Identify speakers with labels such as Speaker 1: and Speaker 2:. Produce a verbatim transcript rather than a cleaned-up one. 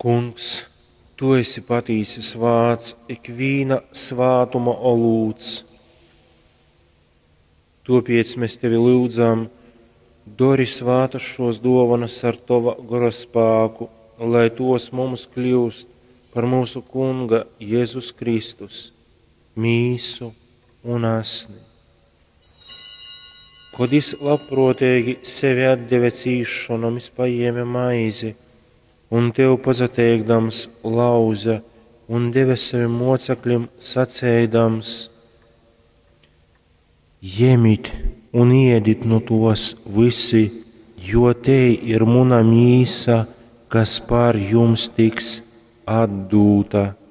Speaker 1: Kungs, Tu esi patīsis vārds, ikvīna svātuma olūts. Tāpēc mēs Tevi lūdzam, dori svātas šos dovanas ar Tova gara spēku, lai tos mums kļūst par mūsu Kunga Jēzus Kristus, mīsu un asni. Kad Jis labprotīgi sevi atdeve cīšanām, Jis paēma maizi un Tev pazateikdams lauza un deva saviem mocekļiem sacēdams: Ņemiet un ēdiet no tos visi, jo te ir mana mīsa, kas par jums tiks atdūta.